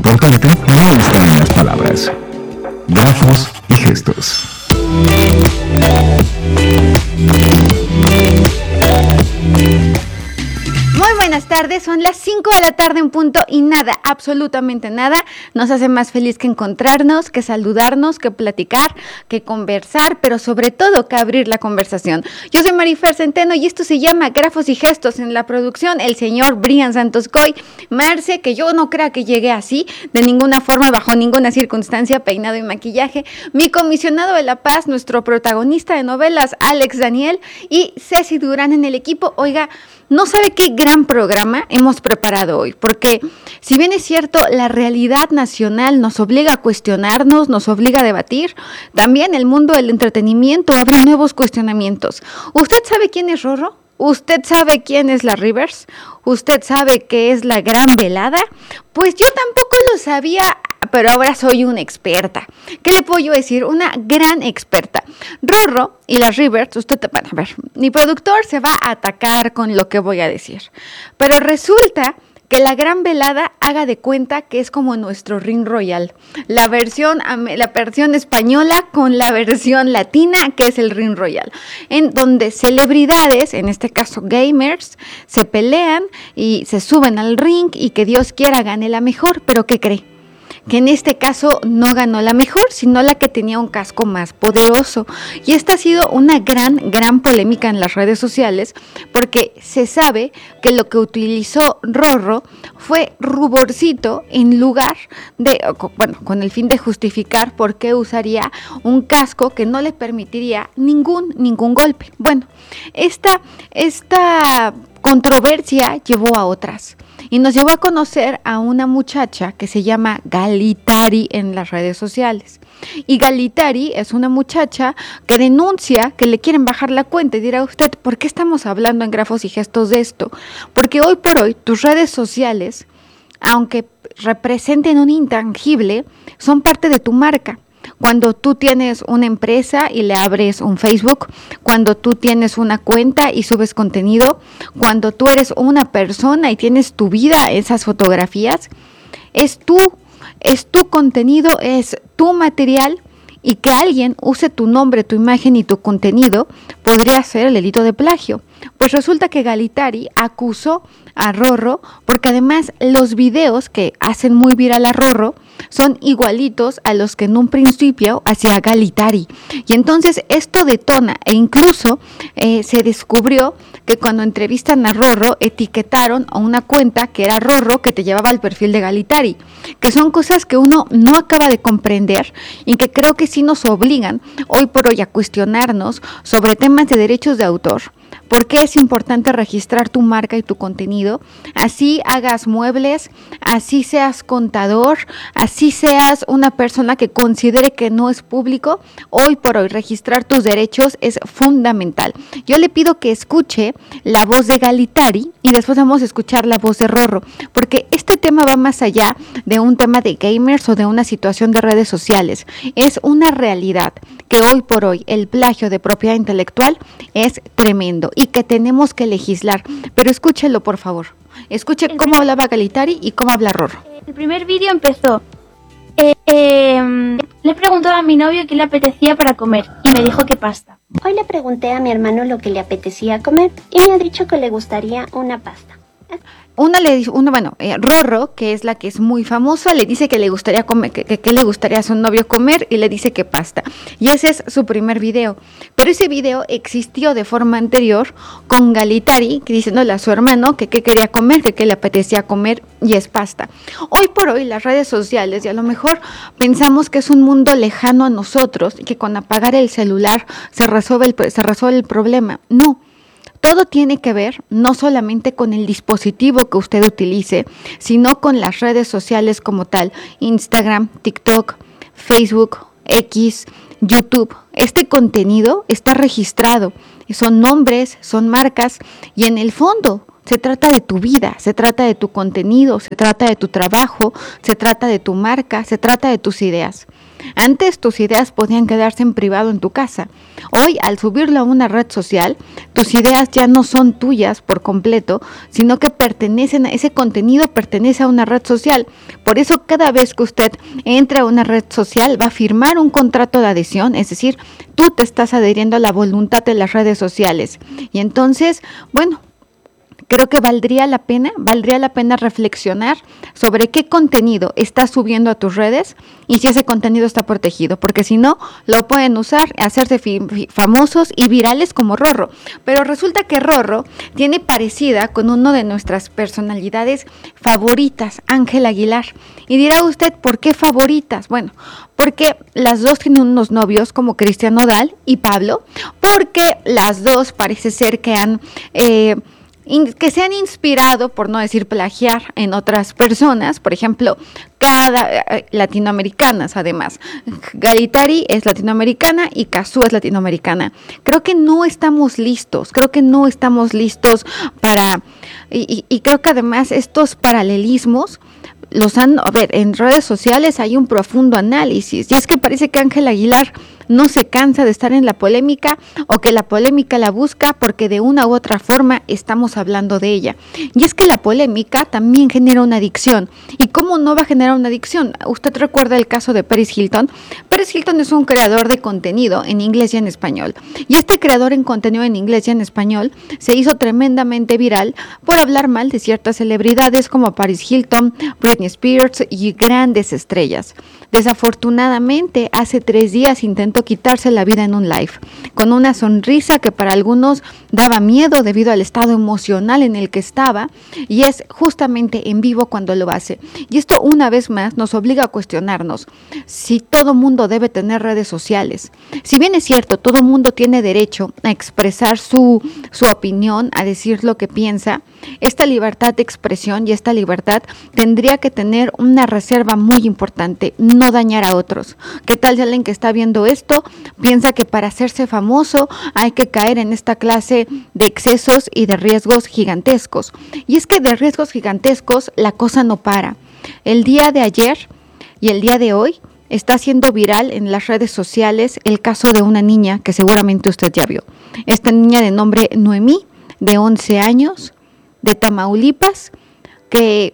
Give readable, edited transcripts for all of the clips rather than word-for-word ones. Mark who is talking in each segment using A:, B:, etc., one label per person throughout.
A: importante no está en las palabras. Grafos y gestos.
B: Muy buenas tardes, son las 5 de la tarde en punto y nada, absolutamente nada, nos hace más feliz que encontrarnos, que saludarnos, que platicar, que conversar, pero sobre todo que abrir la conversación. Yo soy Marifer Centeno y esto se llama Grafos y Gestos. En la producción, el señor Brian Santos Coy. Marce, que yo no crea que llegue así, de ninguna forma, bajo ninguna circunstancia, peinado y maquillaje. Mi comisionado de la paz, nuestro protagonista de novelas, Alex Daniel, y Ceci Durán en el equipo. Oiga, no sabe qué gran programa hemos preparado hoy, porque si bien es cierto, la realidad nacional nos obliga a cuestionarnos, nos obliga a debatir, también el mundo del entretenimiento abre nuevos cuestionamientos. ¿Usted sabe quién es Rorro? ¿Usted sabe quién es la Rivers? ¿Usted sabe qué es la Gran Velada? Pues yo tampoco lo sabía, pero ahora soy una experta. ¿Qué le puedo yo decir? Una gran experta. Rorro y las Rivers, van a ver, mi productor se va a atacar con lo que voy a decir. Pero resulta que la Gran Velada haga de cuenta que es como nuestro Ring Royal. La versión española con la versión latina, que es el Ring Royal. En donde celebridades, en este caso gamers, se pelean y se suben al ring y que Dios quiera gane la mejor. ¿Pero qué cree? Que en este caso no ganó la mejor, sino la que tenía un casco más poderoso. Y esta ha sido una gran polémica en las redes sociales, porque se sabe que lo que utilizó Rorro fue ruborcito en lugar de, con el fin de justificar por qué usaría un casco que no le permitiría ningún golpe. Bueno, esta controversia llevó a otras. Y nos llevó a conocer a una muchacha que se llama Galitari en las redes sociales. Y Galitari es una muchacha que denuncia que le quieren bajar la cuenta. Y dirá usted, ¿por qué estamos hablando en Grafos y Gestos de esto? Porque hoy por hoy tus redes sociales, aunque representen un intangible, son parte de tu marca. Cuando tú tienes una empresa y le abres un Facebook, cuando tú tienes una cuenta y subes contenido, cuando tú eres una persona y tienes tu vida, esas fotografías, es tu contenido, es tu material, y que alguien use tu nombre, tu imagen y tu contenido podría ser el delito de plagio. Pues resulta que Galitari acusó a Rorro porque además los videos que hacen muy viral a Rorro son igualitos a los que en un principio hacía Galitari. Y entonces esto detona e incluso se descubrió que cuando entrevistan a Rorro etiquetaron a una cuenta que era Rorro que te llevaba al perfil de Galitari, que son cosas que uno no acaba de comprender y que creo que sí nos obligan hoy por hoy a cuestionarnos sobre temas de derechos de autor. ¿Por qué es importante registrar tu marca y tu contenido? Así hagas muebles, así seas contador, así seas una persona que considere que no es público. Hoy por hoy registrar tus derechos es fundamental. Yo le pido que escuche la voz de Galitari y después vamos a escuchar la voz de Rorro, porque este tema va más allá de un tema de gamers o de una situación de redes sociales. Es una realidad que hoy por hoy el plagio de propiedad intelectual es tremendo y que tenemos que legislar. Pero escúchelo, por favor. Escuche cómo hablaba Galitari y cómo habla Rorro.
C: El primer vídeo empezó. Le preguntó a mi novio qué le apetecía para comer y me dijo que pasta.
D: Hoy le pregunté a mi hermano lo que le apetecía comer y me ha dicho que le gustaría una pasta.
B: Rorro, que es la que es muy famosa, le dice que le gustaría comer, que le gustaría a su novio comer y le dice que pasta. Y ese es su primer video. Pero ese video existió de forma anterior con Galitari, que diciéndole a su hermano que quería comer, que le apetecía comer y es pasta. Hoy por hoy las redes sociales, y a lo mejor pensamos que es un mundo lejano a nosotros y que con apagar el celular se resuelve el problema. No. Todo tiene que ver no solamente con el dispositivo que usted utilice, sino con las redes sociales como tal, Instagram, TikTok, Facebook, X, YouTube. Este contenido está registrado, son nombres, son marcas y en el fondo se trata de tu vida, se trata de tu contenido, se trata de tu trabajo, se trata de tu marca, se trata de tus ideas. Antes tus ideas podían quedarse en privado en tu casa. Hoy, al subirlo a una red social, tus ideas ya no son tuyas por completo, sino que pertenecen, ese contenido pertenece a una red social. Por eso cada vez que usted entra a una red social va a firmar un contrato de adhesión, es decir, tú te estás adheriendo a la voluntad de las redes sociales. Y entonces, bueno, creo que valdría la pena reflexionar sobre qué contenido estás subiendo a tus redes y si ese contenido está protegido, porque si no, lo pueden usar, hacerse famosos y virales como Rorro. Pero resulta que Rorro tiene parecida con uno de nuestras personalidades favoritas, Ángel Aguilar. Y dirá usted, ¿por qué favoritas? Bueno, porque las dos tienen unos novios como Cristian Nodal y Pablo, porque las dos parece ser que que se han inspirado, por no decir plagiar, en otras personas, por ejemplo, latinoamericanas además. Galitari es latinoamericana y Cazzu es latinoamericana. Creo que no estamos listos para, y creo que además estos paralelismos en redes sociales hay un profundo análisis, y es que parece que Ángel Aguilar no se cansa de estar en la polémica, o que la polémica la busca porque de una u otra forma estamos hablando de ella. Y es que la polémica también genera una adicción. ¿Y cómo no va a generar una adicción? Usted recuerda el caso de Paris Hilton. Paris Hilton es un creador de contenido en inglés y en español. Y este creador en contenido en inglés y en español se hizo tremendamente viral por hablar mal de ciertas celebridades como Paris Hilton, Britney Spears y grandes estrellas. Desafortunadamente, hace 3 días intentó quitarse la vida en un live, con una sonrisa que para algunos daba miedo debido al estado emocional en el que estaba, y es justamente en vivo cuando lo hace. Y esto una vez más nos obliga a cuestionarnos si todo mundo debe tener redes sociales. Si bien es cierto, todo mundo tiene derecho a expresar su opinión, a decir lo que piensa, esta libertad de expresión y esta libertad tendría que tener una reserva muy importante: no dañar a otros. ¿Qué tal si alguien que está viendo esto piensa que para hacerse famoso hay que caer en esta clase de excesos y de riesgos gigantescos? Y es que de riesgos gigantescos la cosa no para. El día de ayer y el día de hoy está siendo viral en las redes sociales el caso de una niña que seguramente usted ya vio. Esta niña de nombre Noemí, de 11 años, de Tamaulipas, que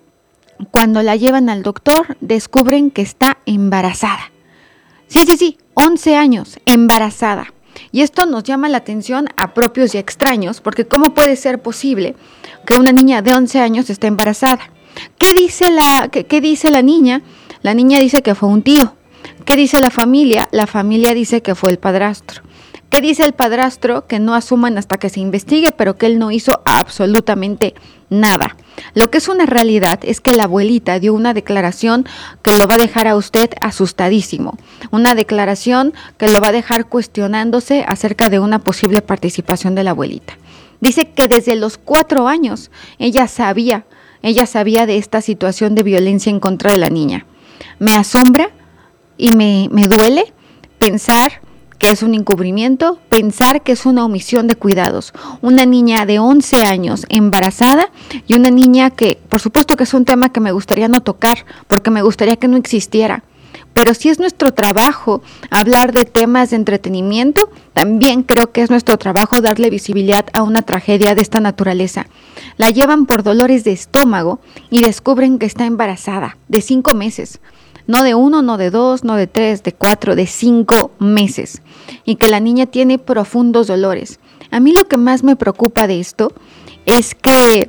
B: cuando la llevan al doctor descubren que está embarazada. Sí, 11 años, embarazada. Y esto nos llama la atención a propios y a extraños, porque ¿cómo puede ser posible que una niña de 11 años esté embarazada? ¿Qué dice la niña? La niña dice que fue un tío. ¿Qué dice la familia? La familia dice que fue el padrastro. ¿Qué dice el padrastro? Que no asuman hasta que se investigue, pero que él no hizo absolutamente nada. Lo que es una realidad es que la abuelita dio una declaración que lo va a dejar a usted asustadísimo. Una declaración que lo va a dejar cuestionándose acerca de una posible participación de la abuelita. Dice que desde los 4 años ella sabía de esta situación de violencia en contra de la niña. Me asombra y me duele pensar que es un encubrimiento, pensar que es una omisión de cuidados. Una niña de 11 años embarazada, y una niña que, por supuesto que es un tema que me gustaría no tocar, porque me gustaría que no existiera. Pero si es nuestro trabajo hablar de temas de entretenimiento, también creo que es nuestro trabajo darle visibilidad a una tragedia de esta naturaleza. La llevan por dolores de estómago y descubren que está embarazada de 5 meses. No de 1, no de 2, no de 3, de 4, de 5 meses. Y que la niña tiene profundos dolores. A mí lo que más me preocupa de esto es que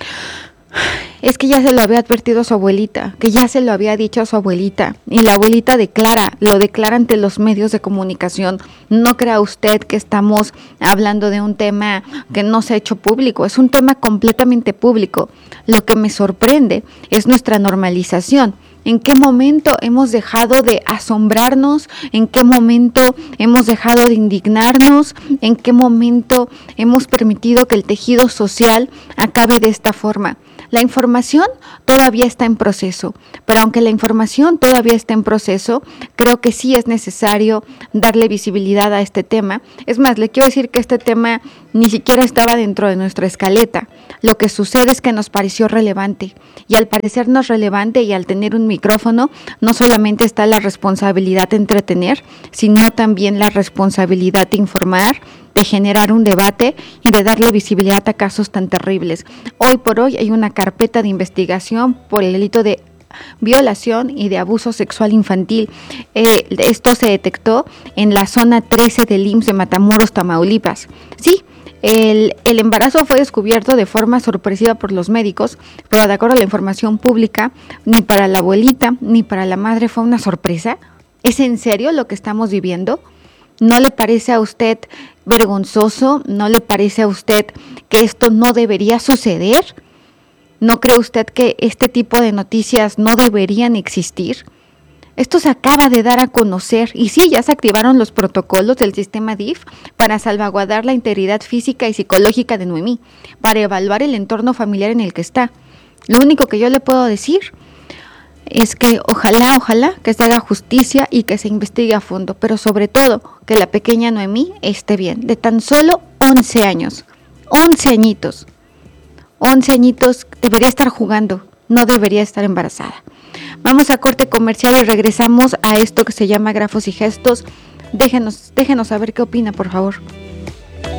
B: ya se lo había advertido a su abuelita, que ya se lo había dicho a su abuelita, y la abuelita lo declara ante los medios de comunicación. No crea usted que estamos hablando de un tema que no se ha hecho público, es un tema completamente público. Lo que me sorprende es nuestra normalización. ¿En qué momento hemos dejado de asombrarnos? ¿En qué momento hemos dejado de indignarnos? ¿En qué momento hemos permitido que el tejido social acabe de esta forma? La información todavía está en proceso, pero aunque la información todavía está en proceso, creo que sí es necesario darle visibilidad a este tema. Es más, le quiero decir que este tema ni siquiera estaba dentro de nuestra escaleta. Lo que sucede es que nos pareció relevante, y al parecernos relevante y al tener un micrófono, no solamente está la responsabilidad de entretener, sino también la responsabilidad de informar, de generar un debate y de darle visibilidad a casos tan terribles. Hoy por hoy hay una carpeta de investigación por el delito de violación y de abuso sexual infantil. Esto se detectó en la zona 13 del IMSS de Matamoros, Tamaulipas. Sí, el embarazo fue descubierto de forma sorpresiva por los médicos, pero de acuerdo a la información pública, ni para la abuelita ni para la madre fue una sorpresa. ¿Es en serio lo que estamos viviendo? ¿No le parece a usted vergonzoso? ¿No le parece a usted que esto no debería suceder? ¿No cree usted que este tipo de noticias no deberían existir? Esto se acaba de dar a conocer y sí, ya se activaron los protocolos del sistema DIF para salvaguardar la integridad física y psicológica de Noemí, para evaluar el entorno familiar en el que está. Lo único que yo le puedo decir es que ojalá que se haga justicia y que se investigue a fondo, pero sobre todo que la pequeña Noemí esté bien, de tan solo 11 años, 11 añitos. 11 añitos, debería estar jugando, no debería estar embarazada. Vamos a corte comercial y regresamos a esto que se llama Grafos y Gestos. Déjenos saber qué opina, por favor.